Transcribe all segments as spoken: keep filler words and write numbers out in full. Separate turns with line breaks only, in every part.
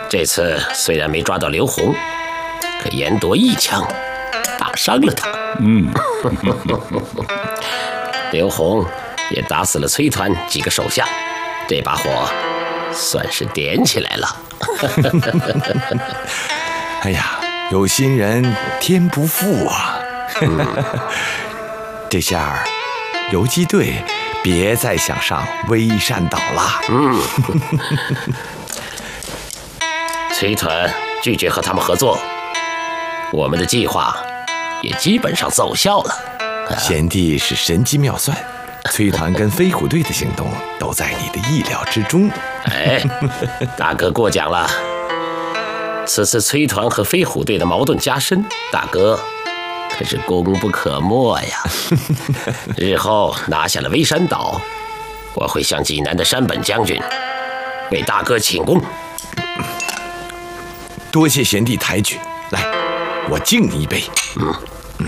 这次虽然没抓到刘红，可严夺一枪打伤了他。
嗯，
刘红也打死了崔团几个手下，这把火算是点起来了。
哎呀，有心人天不负啊！这下游击队别再想上微山岛了。
嗯，崔团拒绝和他们合作，我们的计划也基本上奏效了。
贤弟是神机妙算，崔团跟飞虎队的行动都在你的意料之中。
哎，大哥过奖了。此次崔团和飞虎队的矛盾加深，大哥可是功不可没呀。日后拿下了微山岛，我会向济南的山本将军为大哥请功。
多谢贤弟抬举，来，我敬你一杯。嗯嗯。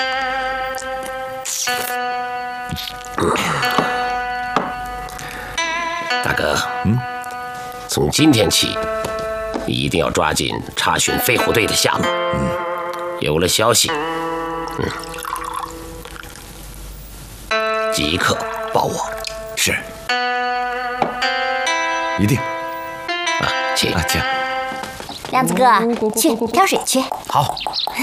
大哥，嗯，从今天起，你一定要抓紧查询飞虎队的下落。嗯，有了消息，嗯，即刻报我。
是，一定。
啊，请
啊，请。
亮子哥，去挑水去。
好。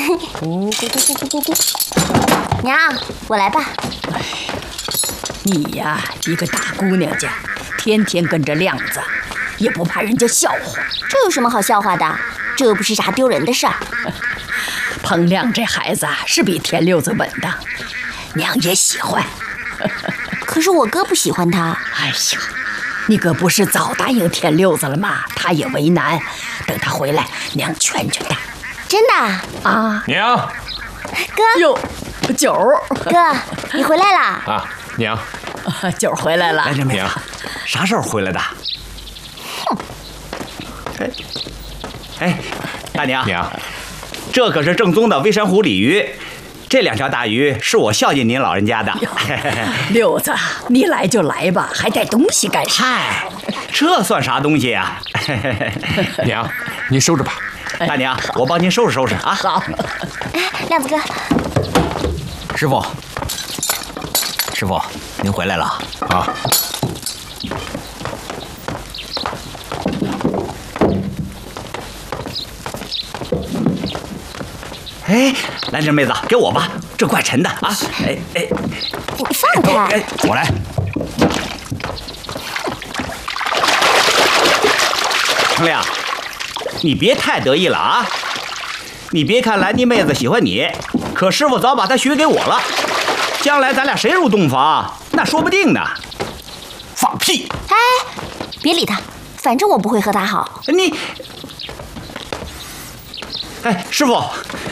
娘，我来吧。
你呀，一个大姑娘家，天天跟着亮子，也不怕人家笑话。
这有什么好笑话的？这又不是啥丢人的事儿。
彭亮这孩子是比田六子稳当，娘也喜欢。
可是我哥不喜欢他。
哎呀，你哥不是早答应田六子了吗？他也为难，等他回来，娘劝劝他。
真的
啊？
娘，
哥。
哟，九儿，
哥，你回来啦？
啊，娘，
九儿回来了。
来这妹子，啥时候回来的？
哼。
哎，哎，大娘，
娘，
这可是正宗的微山湖鲤鱼。这两条大鱼是我孝敬您老人家的。
六子，你来就来吧，还带东西干啥？
嗨，这算啥东西啊？
娘，您收着吧。
大娘，我帮您收拾收拾啊。
好。
哎，亮子哥，
师傅，师傅，您回来了
啊。
哎，兰芝妹子，给我吧，这怪沉的啊！哎哎，
你放开！
哎，
我来。
彭亮，你别太得意了啊！你别看兰妮妹子喜欢你，可师傅早把她许给我了。将来咱俩谁入洞房，那说不定呢。
放屁！
哎，别理他，反正我不会和他好。
你，哎，师傅。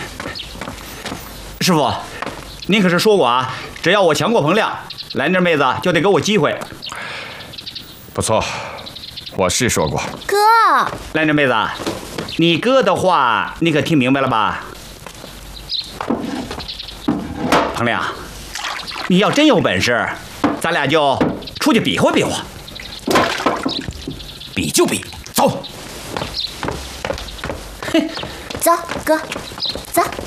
师傅，您可是说过啊，只要我强过彭亮，兰芝妹子就得给我机会。
不错，我是说过。
哥，
兰芝妹子，你哥的话你可听明白了吧？彭亮，你要真有本事，咱俩就出去比划比划。
比就比，走。
走，哥，走。